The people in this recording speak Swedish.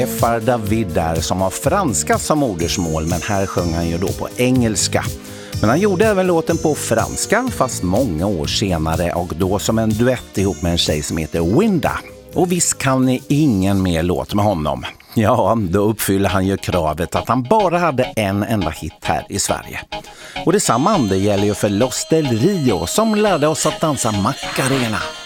Far David där som har franska som modersmål, men här sjöng han ju då på engelska. Men han gjorde även låten på franska fast många år senare, och då som en duett ihop med en tjej som heter Winda. Och visst kan ni ingen mer låt med honom. Ja, då uppfyller han ju kravet att han bara hade en enda hit här i Sverige. Och detsamma gäller ju för Los del Rio som lärde oss att dansa Macarena.